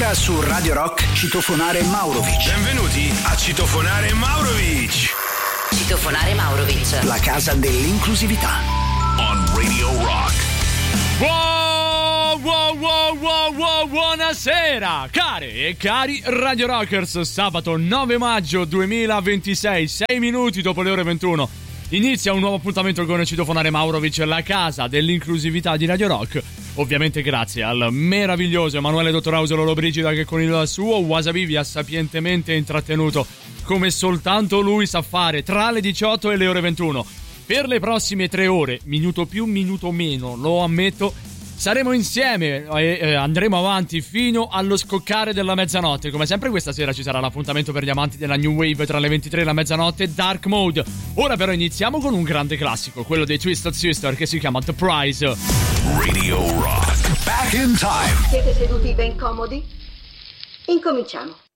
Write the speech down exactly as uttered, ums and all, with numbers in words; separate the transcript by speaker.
Speaker 1: Ora su Radio Rock Citofonare Maurovic.
Speaker 2: Benvenuti a Citofonare Maurovic.
Speaker 3: Citofonare Maurovic,
Speaker 1: la casa dell'inclusività.
Speaker 2: On Radio Rock.
Speaker 4: Wow, wow, wow, wow, wow, buonasera care e cari Radio Rockers. Sabato nove maggio duemilaventisei, sei minuti dopo le ore ventuno. Inizia un nuovo appuntamento con Citofonare Maurovic, la casa dell'inclusività di Radio Rock. Ovviamente grazie al meraviglioso Emanuele Dottorauso Lollobrigida, che con il suo Wasabi vi ha sapientemente intrattenuto come soltanto lui sa fare tra le diciotto e le ore ventuno. Per le prossime tre ore, minuto più, minuto meno, lo ammetto, saremo insieme e eh, andremo avanti fino allo scoccare della mezzanotte. Come sempre questa sera ci sarà l'appuntamento per gli amanti della New Wave tra le ventitré e la mezzanotte, Dark Mode. Ora però iniziamo con un grande classico, quello dei Twisted Sister, che si chiama The Prize.
Speaker 2: Radio Rock. Back in time.
Speaker 5: Siete seduti ben comodi? Incominciamo.